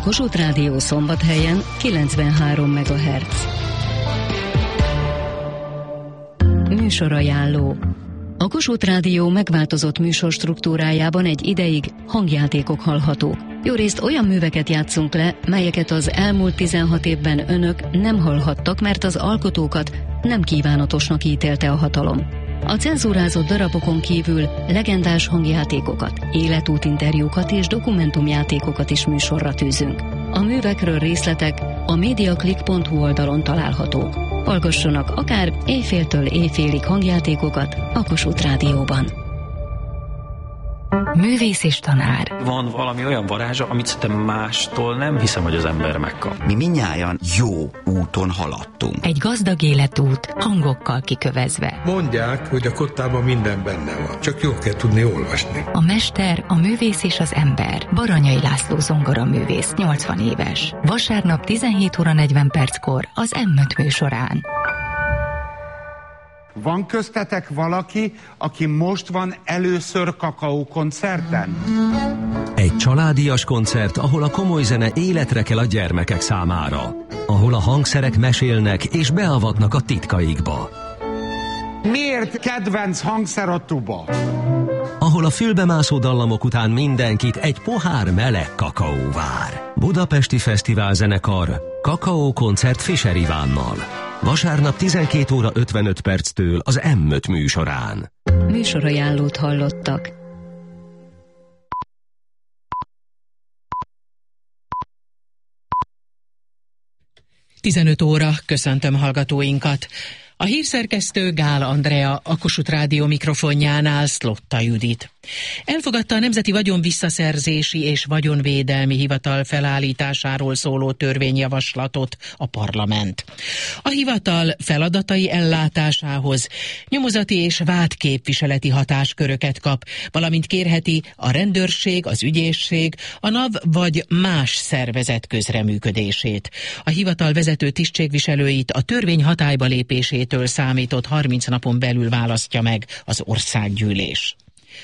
Kossuth Rádió Szombathelyen 93 MHz. Műsorajánló. A Kossuth Rádió megváltozott műsorstruktúrájában egy ideig hangjátékok hallhatók. Jórészt olyan műveket játszunk le, melyeket az elmúlt 16 évben önök nem hallhattak, mert az alkotókat nem kívánatosnak ítélte a hatalom. A cenzúrázott darabokon kívül legendás hangjátékokat, életútinterjúkat és dokumentumjátékokat is műsorra tűzünk. A művekről részletek a mediaclick.hu oldalon találhatók. Hallgassanak akár éjféltől éjfélig hangjátékokat a Kossuth Rádióban. Művész és tanár. Van valami olyan varázsa, amit szerintem mástól nem hiszem, hogy az ember megkap. Mi mindnyájan jó úton haladtunk. Egy gazdag életút, hangokkal kikövezve. Mondják, hogy a kottában minden benne van, csak jól kell tudni olvasni. A mester, a művész és az ember. Baranyai László zongoraművész, 80 éves. Vasárnap 17:40 az M5 műsorán. Van köztetek valaki, aki most van először Kakaó koncerten? Egy családias koncert, ahol a komoly zene életre kell a gyermekek számára. Ahol a hangszerek mesélnek és beavatnak a titkaikba. Miért kedvenc hangszer a tuba? Ahol a fülbemászó dallamok után mindenkit egy pohár meleg kakaó vár. Budapesti Fesztivál Zenekar, Kakaó koncert Fischer Ivánnal. Vasárnap 12:55 az M5 műsorán. Műsorajánlót hallottak. (15 óra), köszöntöm hallgatóinkat. A hírszerkesztő Gál Andrea, a Kossuth Rádió mikrofonjánál Szlotta Judit. Elfogadta a Nemzeti Vagyonvisszaszerzési és Vagyonvédelmi Hivatal felállításáról szóló törvényjavaslatot a parlament. A hivatal feladatai ellátásához nyomozati és vádképviseleti hatásköröket kap, valamint kérheti a rendőrség, az ügyészség, a NAV vagy más szervezet közreműködését. A hivatal vezető tisztségviselőit a törvény hatályba lépésétől számított 30 napon belül választja meg az országgyűlés.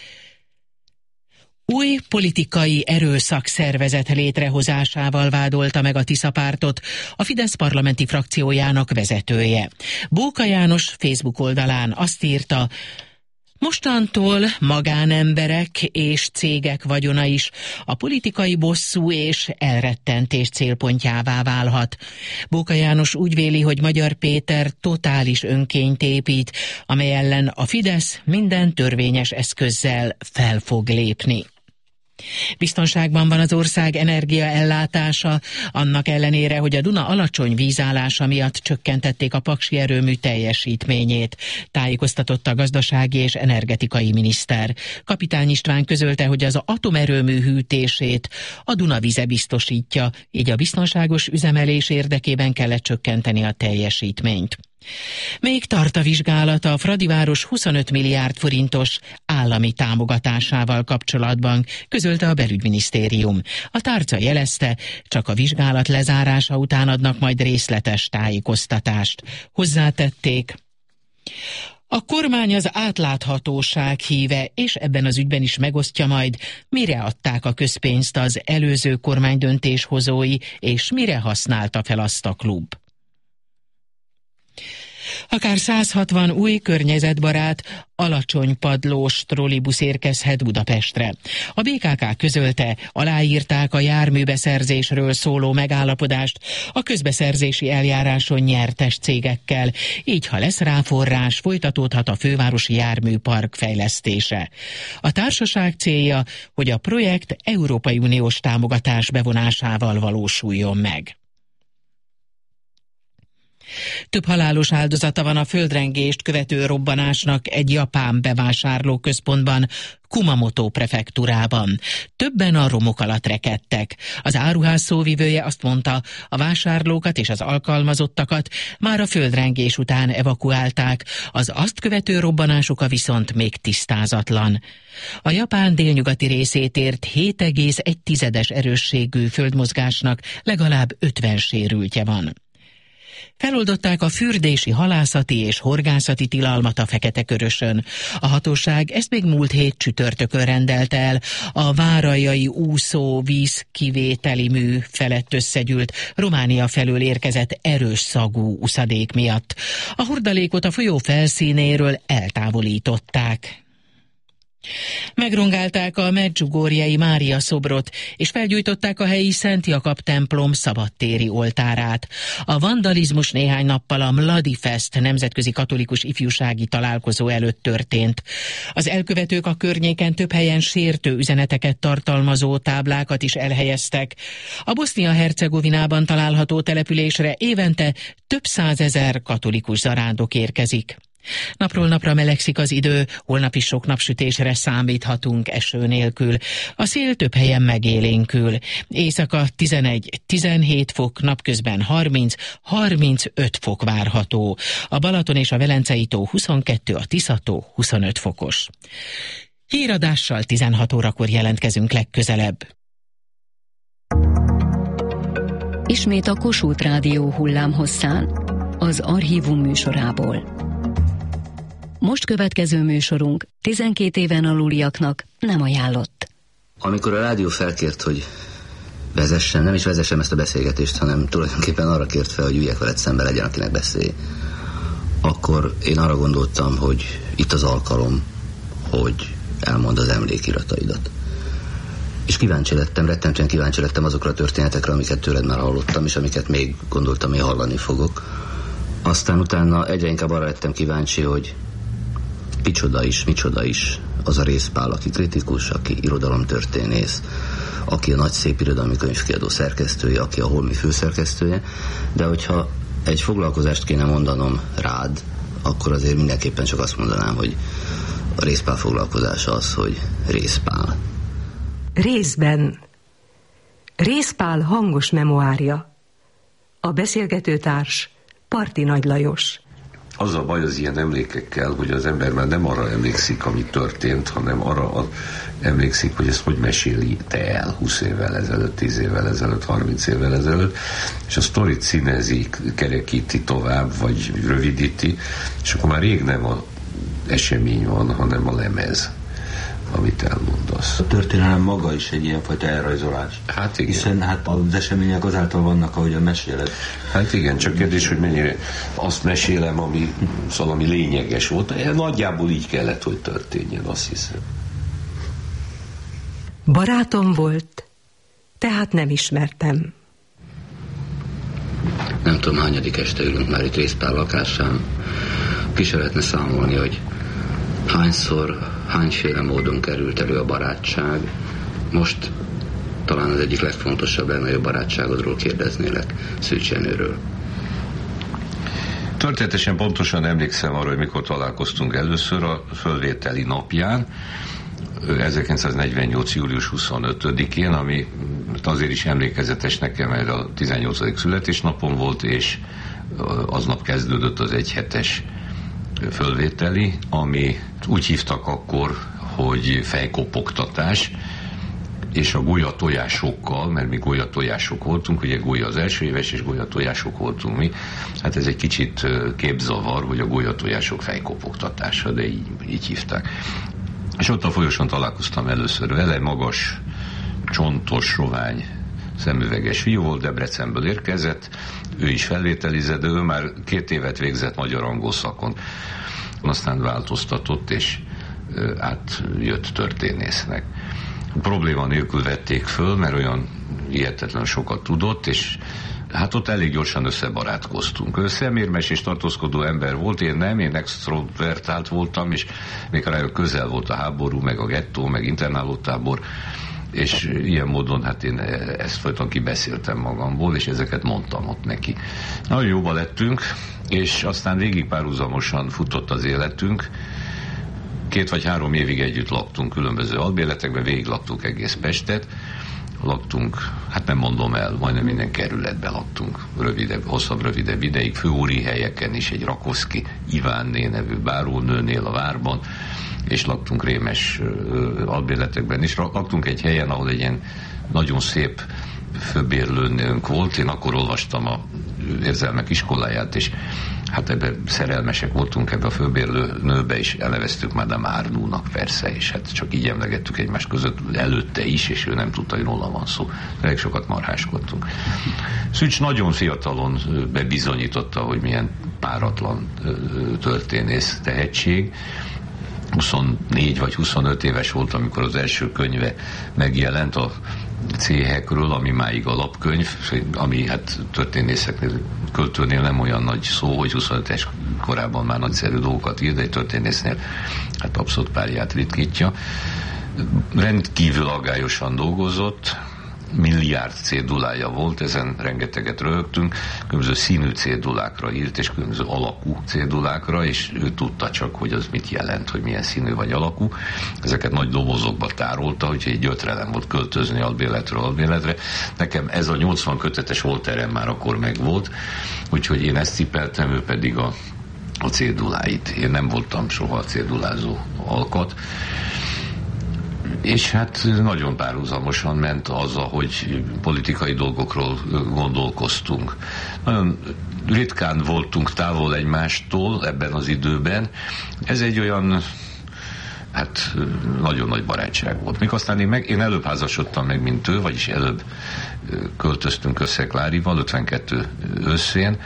Új politikai erőszakszervezet létrehozásával vádolta meg a Tisza pártot a Fidesz parlamenti frakciójának vezetője. Bóka János Facebook oldalán azt írta: mostantól magánemberek és cégek vagyona is a politikai bosszú és elrettentés célpontjává válhat. Bóka János úgy véli, hogy Magyar Péter totális önkényt épít, amely ellen a Fidesz minden törvényes eszközzel fel fog lépni. Biztonságban van az ország energiaellátása, annak ellenére, hogy a Duna alacsony vízállása miatt csökkentették a paksi erőmű teljesítményét, tájékoztatott a gazdasági és energetikai miniszter. Kapitány István közölte, hogy az atomerőmű hűtését a Duna vize biztosítja, így a biztonságos üzemelés érdekében kellett csökkenteni a teljesítményt. Még tart a vizsgálata a Fradiváros 25 milliárd forintos állami támogatásával kapcsolatban, közölte a belügyminisztérium. A tárca jelezte, csak a vizsgálat lezárása után adnak majd részletes tájékoztatást. Hozzátették: a kormány az átláthatóság híve, és ebben az ügyben is megosztja majd, mire adták a közpénzt az előző kormány döntéshozói, és mire használta fel azt a klub. Akár 160 új környezetbarát, alacsony padlós trollibusz érkezhet Budapestre. A BKK közölte, aláírták a járműbeszerzésről szóló megállapodást a közbeszerzési eljáráson nyertes cégekkel, így ha lesz rá forrás, folytatódhat a fővárosi járműpark fejlesztése. A társaság célja, hogy a projekt Európai Uniós támogatás bevonásával valósuljon meg. Több halálos áldozata van a földrengést követő robbanásnak egy japán bevásárlóközpontban, Kumamoto prefektúrában. Többen a romok alatt rekedtek. Az áruház szóvivője azt mondta, a vásárlókat és az alkalmazottakat már a földrengés után evakuálták, az azt követő robbanások viszont még tisztázatlan. A Japán délnyugati részét ért 7,1 erősségű földmozgásnak legalább 50 sérültje van. Feloldották a fürdési, halászati és horgászati tilalmat a Fekete-Körösön. A hatóság ezt még múlt hét csütörtökön rendelt el. A várajai úszó vízkivételi mű felett összegyűlt Románia felől érkezett erős szagú uszadék miatt. A hordalékot a folyó felszínéről eltávolították. Megrongálták a Medjugorjei Mária szobrot, és felgyújtották a helyi Szent Jakab templom szabadtéri oltárát. A vandalizmus néhány nappal a Mladi Fest nemzetközi katolikus ifjúsági találkozó előtt történt. Az elkövetők a környéken több helyen sértő üzeneteket tartalmazó táblákat is elhelyeztek. A Bosznia-Hercegovinában található településre évente több százezer katolikus zarándok érkezik. Napról napra melegszik az idő, holnap is sok napsütésre számíthatunk eső nélkül. A szél több helyen megélénkül. Éjszaka 11-17 fok, napközben 30-35 fok várható. A Balaton és a Velencei tó 22, a Tisza-tó 25 fokos. Híradással 16 órakor jelentkezünk legközelebb. Ismét a Kossuth Rádió hullámhosszán, az Archívum műsorából. Most következő műsorunk 12 éven aluliaknak nem ajánlott. Amikor a rádió felkért, hogy vezessem, nem is vezessem ezt a beszélgetést, hanem tulajdonképpen arra kért fel, hogy üljek veled szembe, legyen akinek beszélj, akkor én arra gondoltam, hogy itt az alkalom, hogy elmondd az emlékirataidat. És kíváncsi lettem, rettentően kíváncsi lettem azokra a történetekre, amiket tőled már hallottam, és amiket még gondoltam, hogy hallani fogok. Aztán utána egyre inkább arra lettem kíváncsi, hogy micsoda is az a Rézpál, aki kritikus, aki irodalomtörténész, aki a Nagy Szép Irodalmi Könyvkiadó szerkesztője, aki a Holmi főszerkesztője, de hogyha egy foglalkozást kéne mondanom rád, akkor azért mindenképpen csak azt mondanám, hogy a Rézpál foglalkozása az, hogy Rézpál. Részben. Rézpál hangos memoárja. A beszélgetőtárs Parti Nagy Lajos. Az a baj az ilyen emlékekkel, hogy az ember már nem arra emlékszik, ami történt, hanem arra emlékszik, hogy ezt hogy meséli te el 20 évvel ezelőtt, 10 évvel ezelőtt, 30 évvel ezelőtt, és a sztorit színezi, kerekíti tovább, vagy rövidíti, és akkor már rég nem az esemény van, hanem a lemez, amit elmondasz. A történelem maga is egy ilyenfajta elrajzolás. Hát igen. Hiszen hát az események azáltal vannak, ahogy a meséled. Hát igen, csak kérdés, hogy mennyire azt mesélem, ami lényeges volt. Nagyjából így kellett, hogy történjen, azt hiszem. Barátom volt, tehát nem ismertem. Nem tudom, hányadik este ülünk már itt Rézpál lakásán. Ki se lehetne számolni, hogy hányszor, hányféle módon került elő a barátság. Most talán az egyik legfontosabb, legnagyobb barátságodról kérdeznélek, Szűcs Jenőről. Történetesen pontosan emlékszem arra, hogy mikor találkoztunk először a fölvételi napján, 1948. július 25-én, ami azért is emlékezetes nekem, mert a 18. születésnapom volt, és aznap kezdődött az egyhetes fölvételi, ami úgy hívtak akkor, hogy fejkopogtatás, és a golyatojásokkal, mert mi golyatolyások voltunk, ugye golya az első éves, és golyatolyások voltunk mi, hát ez egy kicsit képzavar, hogy a golyatolyások fejkopogtatása, de így hívták. És ott a folyosón találkoztam először vele, magas, csontos, sovány, szemüveges fiú volt, Debrecenből érkezett, ő is felvételizett, de ő már 2 évet végzett magyar-angol szakon. Aztán változtatott, és átjött történésznek. Probléma nélkül vették föl, mert olyan hihetetlen sokat tudott, és hát ott elég gyorsan összebarátkoztunk. Ő szemérmes és tartózkodó ember volt, én nem, én extrovertált voltam, és még rá közel volt a háború, meg a gettó, meg internálótábor, és ilyen módon hát én ezt folyton kibeszéltem magamból, és ezeket mondtam ott neki. Nagyon jóba lettünk, és aztán végig párhuzamosan futott az életünk. 2 vagy 3 évig együtt laktunk különböző albérletekben, végig laktunk egész Pestet, laktunk, hát nem mondom el, majdnem minden kerületben laktunk, rövidebb ideig, főúri helyeken is, egy Rakoszki Ivánné nevű bárónőnél a várban, és laktunk rémes albérletekben is. Laktunk egy helyen, ahol egy ilyen nagyon szép főbérlőnőnk volt. Én akkor olvastam a érzelmek iskoláját, és hát ebben szerelmesek voltunk, ebbe a főbérlő nőbe is elneveztük Madame Arnoux-nak persze, és hát csak így emlegettük egymás között előtte is, és ő nem tudta, hogy róla van szó. Elég sokat marháskodtunk. Szűcs nagyon fiatalon bebizonyította, hogy milyen páratlan történész tehetség. 24 vagy 25 éves volt, amikor az első könyve megjelent a céhekről, ami máig alapkönyv, ami hát történészeknél, költőnél nem olyan nagy szó, hogy 25-es korában már nagyszerű dolgokat ír, de egy történésznél hát abszolút párját ritkítja. Rendkívül aggályosan dolgozott, milliárd cédulája volt, ezen rengeteget röhögtünk, különböző színű cédulákra írt, és különböző alakú cédulákra, és ő tudta csak, hogy az mit jelent, hogy milyen színű vagy alakú. Ezeket nagy dobozokba tárolta, úgyhogy egy gyötrelem volt költözni albérletről albérletre. Nekem ez a 80 kötetes Voltaire már akkor megvolt, úgyhogy én ezt cipeltem, ő pedig a céduláit. Én nem voltam soha a cédulázó alkat. És hát nagyon párhuzamosan ment az, hogy politikai dolgokról gondolkoztunk. Nagyon ritkán voltunk távol egymástól ebben az időben. Ez egy olyan, hát nagyon nagy barátság volt. Még aztán én előbb házasodtam meg, mint ő, vagyis előbb költöztünk össze Klárival, 52 őszén,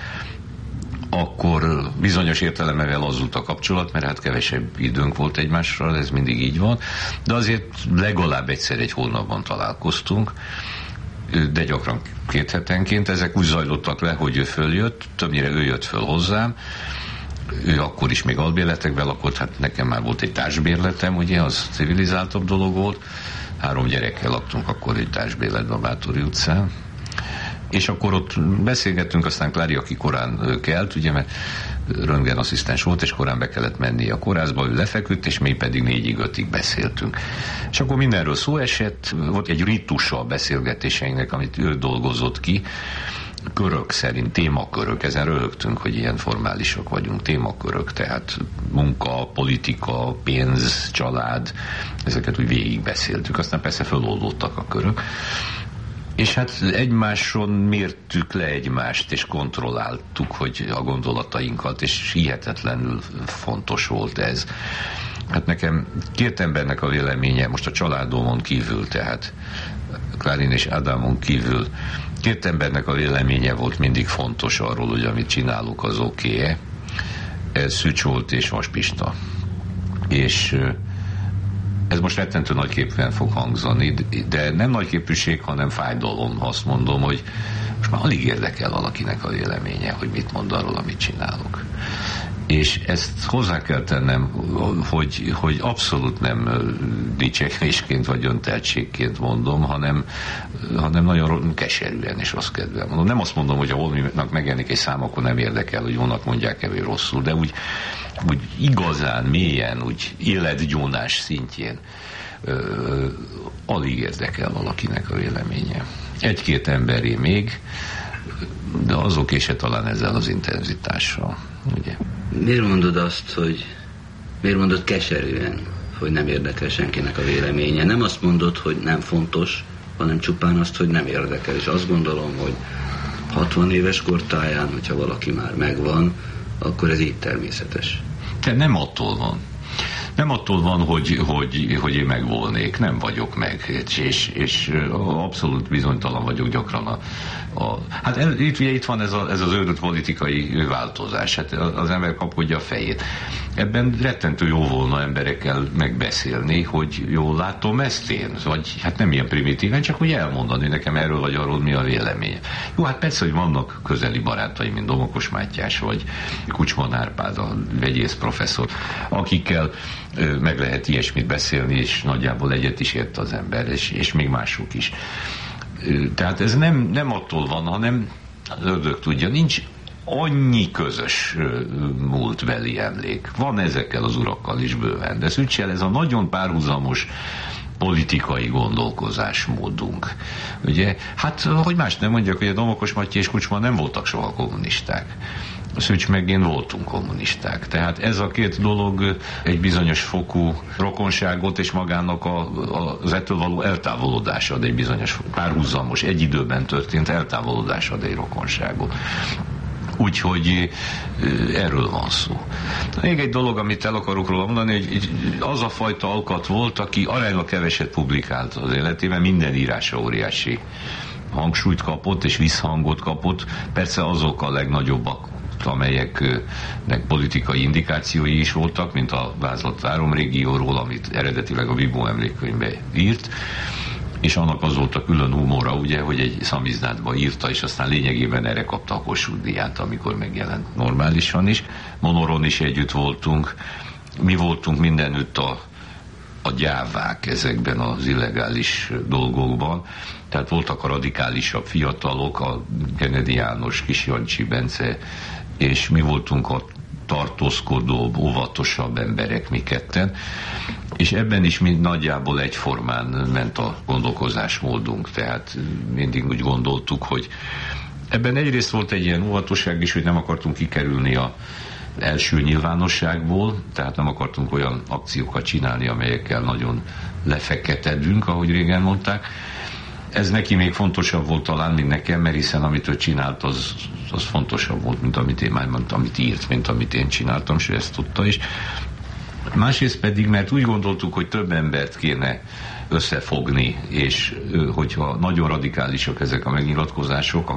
akkor bizonyos értelemben lazult a kapcsolat, mert hát kevesebb időnk volt egymásra, ez mindig így van, de azért legalább egyszer egy hónapban találkoztunk, de gyakran 2 hetenként. Ezek úgy zajlottak le, hogy ő följött, többnyire ő jött föl hozzám, ő akkor is még albérletekben lakott, hát nekem már volt egy társbérletem, ugye, az civilizáltabb dolog volt, 3 gyerekkel laktunk akkor egy társbérletben a Bátori utcán, és akkor ott beszélgettünk, aztán Klári, aki korán kelt, ugye, mert röntgenasszisztens volt, és korán be kellett menni a kórházba, ő lefeküdt, és mi pedig 4-5-ig beszéltünk. És akkor mindenről szó esett, volt egy ritusa a beszélgetéseinknek, amit ő dolgozott ki, körök szerint, témakörök, ezen röhögtünk, hogy ilyen formálisak vagyunk, témakörök, tehát munka, politika, pénz, család, ezeket úgy végig beszéltük, aztán persze föloldódtak a körök. És hát egymáson mértük le egymást, és kontrolláltuk, hogy a gondolatainkat, és hihetetlenül fontos volt ez. Hát nekem 2 embernek a véleménye, most a családomon kívül, tehát Klárin és Ádámon kívül, 2 embernek a véleménye volt mindig fontos arról, hogy amit csinálunk, az oké-e. Ez Szűcs volt és Vas Pista. És ez most rettentő nagyképűen fog hangzani, de nem nagyképűség, hanem fájdalom, ha azt mondom, hogy most már alig érdekel valakinek a véleménye, hogy mit mond arról, amit csinálok. És ezt hozzá kell tennem, hogy abszolút nem dicsekvésként vagy önteltségként mondom, hanem nagyon keserűen és rossz kedvel mondom. Nem azt mondom, hogy ha holminak megjelenik egy szám, akkor nem érdekel, hogy jónak mondják-e, vagy rosszul, de úgy igazán, mélyen, úgy életgyónás szintjén alig érdekel valakinek a véleménye. 1-2 emberé még, de azoké se talán ezzel az intenzitással. Ugye? Miért mondod azt, miért mondod keserűen, hogy nem érdekel senkinek a véleménye? Nem azt mondod, hogy nem fontos, hanem csupán azt, hogy nem érdekel. És azt gondolom, hogy 60 éves kortáján, hogyha valaki már megvan, akkor ez így természetes. De nem attól van. Nem attól van, hogy én megvolnék, nem vagyok meg, és abszolút bizonytalan vagyok gyakran hát itt van ez az őrült politikai változás, hát az ember kapkodja a fejét. Ebben rettentő jó volna emberekkel megbeszélni, hogy jól látom ezt én, vagy hát nem ilyen primitíven, csak hogy elmondani nekem erről vagy arról mi a véleménye. Jó, hát persze, hogy vannak közeli barátaim, mint Domokos Mátyás, vagy Kucsman Árpád, a vegyész professzor, akikkel meg lehet ilyesmit beszélni, és nagyjából egyet is ért az ember, és még mások is. Tehát ez nem attól van, hanem az ördög tudja, nincs annyi közös múltbeli emlék. Van ezekkel az urakkal is bőven, de Szűccsel ez a nagyon párhuzamos politikai gondolkozásmódunk. Ugye, hát, hogy más nem mondjak, hogy a Domokos Matyi és Kucsman nem voltak soha kommunisták. Szücs meg én voltunk kommunisták. Tehát ez a két dolog egy bizonyos fokú rokonságot és magának az ettől való eltávolodás ad egy bizonyos párhuzamos, egy időben történt eltávolodás ad egy rokonságot. Úgyhogy erről van szó. Még egy dolog, amit el akarok róla mondani, hogy az a fajta alkat volt, aki aránylag keveset publikált az életében, minden írása óriási hangsúlyt kapott és visszhangot kapott. Persze azok a legnagyobbak, amelyeknek politikai indikációi is voltak, mint a vázlat Váromrégióról, amit eredetileg a Bibó emlékkönyvbe írt, és annak az volt a külön humora, ugye, hogy egy szamizdátba írta, és aztán lényegében erre kapta a Kossuth-díját, amikor megjelent normálisan is. Monoron is együtt voltunk, mi voltunk mindenütt a gyávák ezekben az illegális dolgokban, tehát voltak a radikálisabb fiatalok, a Kennedy János, Kis Jancsi Bence, és mi voltunk a tartózkodóbb, óvatosabb emberek mi ketten, és ebben is mind nagyjából egyformán ment a gondolkozásmódunk, tehát mindig úgy gondoltuk, hogy ebben egyrészt volt egy ilyen óvatosság is, hogy nem akartunk kikerülni az első nyilvánosságból, tehát nem akartunk olyan akciókat csinálni, amelyekkel nagyon lefeketedünk, ahogy régen mondták. Ez neki még fontosabb volt talán, mint nekem, mert hiszen amit ő csinált, az fontosabb volt, mint amit én már mondtam, amit írt, mint amit én csináltam, és ő ezt tudta is. Másrészt pedig, mert úgy gondoltuk, hogy több embert kéne összefogni, és hogyha nagyon radikálisak ezek a megnyilatkozások,